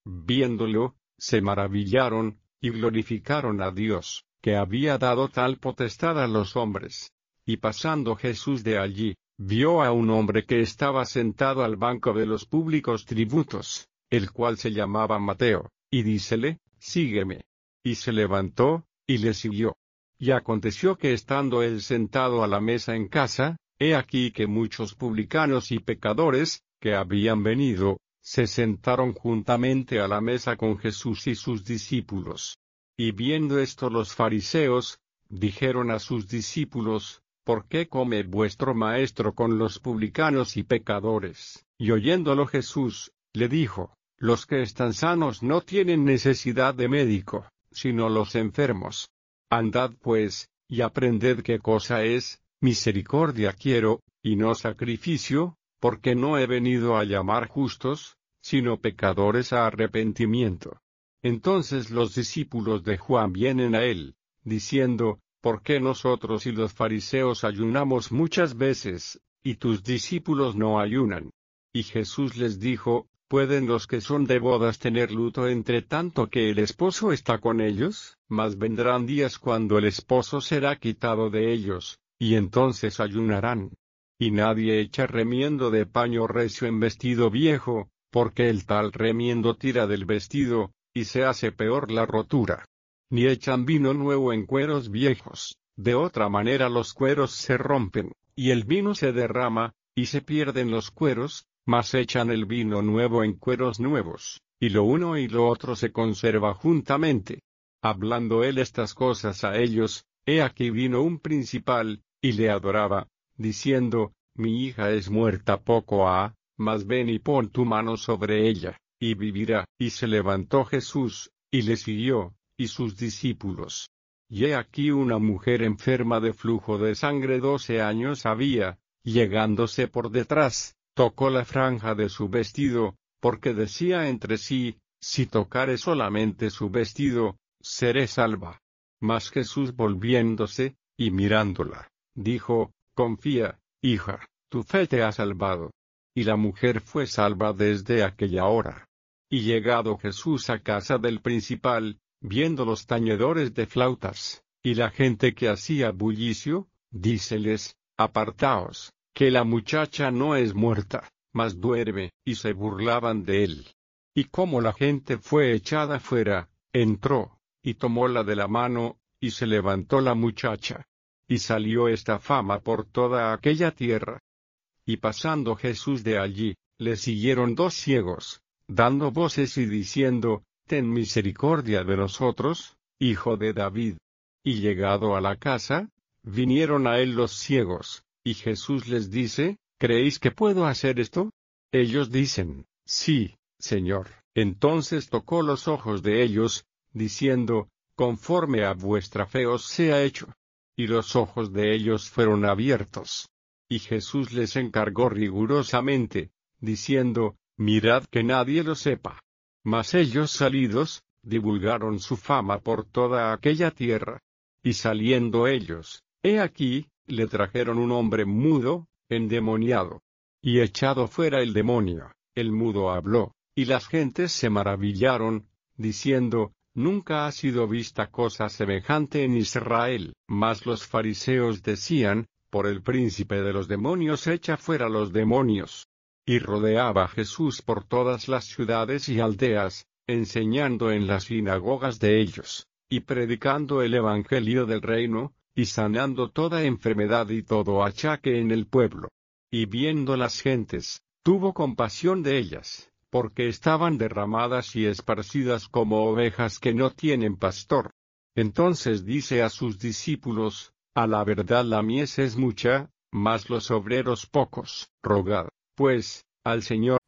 viéndolo, se maravillaron, y glorificaron a Dios, que había dado tal potestad a los hombres. Y pasando Jesús de allí, vio a un hombre que estaba sentado al banco de los públicos tributos, el cual se llamaba Mateo, y dícele, sígueme. Y se levantó, y le siguió. Y aconteció que estando él sentado a la mesa en casa, he aquí que muchos publicanos y pecadores, que habían venido, se sentaron juntamente a la mesa con Jesús y sus discípulos. Y viendo esto los fariseos, dijeron a sus discípulos, ¿por qué come vuestro maestro con los publicanos y pecadores? Y oyéndolo Jesús, le dijo, los que están sanos no tienen necesidad de médico, sino los enfermos. Andad pues, y aprended qué cosa es, misericordia quiero, y no sacrificio, porque no he venido a llamar justos, sino pecadores a arrepentimiento. Entonces los discípulos de Juan vienen a él, diciendo, ¿por qué nosotros y los fariseos ayunamos muchas veces, y tus discípulos no ayunan? Y Jesús les dijo, ¿pueden los que son de bodas tener luto entre tanto que el esposo está con ellos? Mas vendrán días cuando el esposo será quitado de ellos, y entonces ayunarán. Y nadie echa remiendo de paño recio en vestido viejo, porque el tal remiendo tira del vestido, y se hace peor la rotura. Ni echan vino nuevo en cueros viejos, de otra manera los cueros se rompen, y el vino se derrama, y se pierden los cueros, mas echan el vino nuevo en cueros nuevos, y lo uno y lo otro se conserva juntamente. Hablando él estas cosas a ellos, he aquí vino un principal, y le adoraba, diciendo, mi hija es muerta poco ha, mas ven y pon tu mano sobre ella, y vivirá. Y se levantó Jesús, y le siguió, y sus discípulos. Y he aquí una mujer enferma de flujo de sangre 12 años había, llegándose por detrás, tocó la franja de su vestido, porque decía entre sí, si tocare solamente su vestido, seré salva. Mas Jesús volviéndose, y mirándola, dijo, confía, hija, tu fe te ha salvado. Y la mujer fue salva desde aquella hora. Y llegado Jesús a casa del principal, viendo los tañedores de flautas, y la gente que hacía bullicio, díceles, apartaos, que la muchacha no es muerta, mas duerme, y se burlaban de él. Y como la gente fue echada fuera, entró, y tomóla de la mano, y se levantó la muchacha. Y salió esta fama por toda aquella tierra. Y pasando Jesús de allí, le siguieron 2 ciegos, dando voces y diciendo, ten misericordia de nosotros, hijo de David. Y llegado a la casa, vinieron a él los ciegos, y Jesús les dice, ¿creéis que puedo hacer esto? Ellos dicen, sí, Señor. Entonces tocó los ojos de ellos, diciendo, conforme a vuestra fe os sea hecho. Y los ojos de ellos fueron abiertos. Y Jesús les encargó rigurosamente, diciendo, mirad que nadie lo sepa. Mas ellos salidos, divulgaron su fama por toda aquella tierra. Y saliendo ellos, he aquí, le trajeron un hombre mudo, endemoniado. Y echado fuera el demonio, el mudo habló, y las gentes se maravillaron, diciendo, nunca ha sido vista cosa semejante en Israel. Mas los fariseos decían, por el príncipe de los demonios echa fuera los demonios. Y rodeaba Jesús por todas las ciudades y aldeas, enseñando en las sinagogas de ellos, y predicando el evangelio del reino, y sanando toda enfermedad y todo achaque en el pueblo. Y viendo las gentes, tuvo compasión de ellas, porque estaban derramadas y esparcidas como ovejas que no tienen pastor. Entonces dice a sus discípulos, a la verdad la mies es mucha, mas los obreros pocos. Rogad, pues, al Señor